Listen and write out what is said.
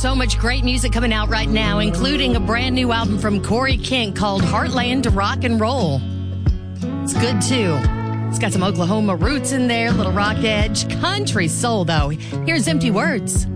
so much great music coming out right now, including a brand new album from Corey Kent called Heartland to Rock and Roll. It's good, too. It's got some Oklahoma roots in there, little rock edge. Country soul, though. Here's Empty Words.